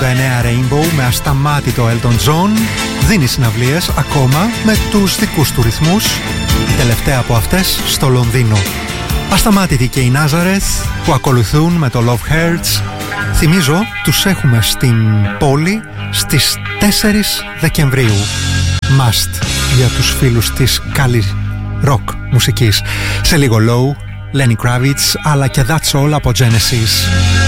Rainbow με ασταμάτητο Elton John δίνει συναυλίες ακόμα με τους δικούς του ρυθμούς, η τελευταία από αυτές στο Λονδίνο. Ασταμάτητοι και οι Nazareth που ακολουθούν με το Love Hurts. Θυμίζω, τους έχουμε στην πόλη στις 4 Δεκεμβρίου. Must για τους φίλους της καλής rock μουσικής. Σε λίγο Low, Lenny Kravitz, αλλά και That's All από Genesis.